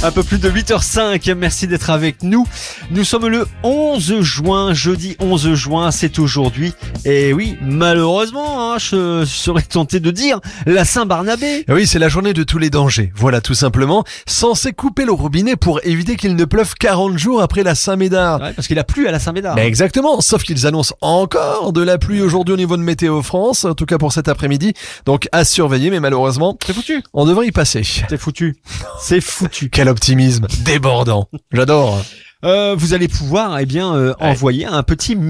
Un peu plus de 8h05, merci d'être avec nous. Nous sommes le 11 juin, jeudi 11 juin, c'est aujourd'hui. Et oui, malheureusement, je serais tenté de dire la Saint-Barnabé. Oui, c'est la journée de tous les dangers. Voilà, tout simplement. Censé couper le robinet pour éviter qu'il ne pleuve 40 jours après la Saint-Médard. Ouais, parce qu'il a plu à la Saint-Médard. Mais exactement, sauf qu'ils annoncent encore de la pluie aujourd'hui au niveau de Météo France, en tout cas pour cet après-midi. Donc à surveiller, mais malheureusement, C'est foutu. on devrait y passer. C'est foutu. C'est foutu. Quel optimisme débordant. J'adore. Vous allez pouvoir, envoyer un petit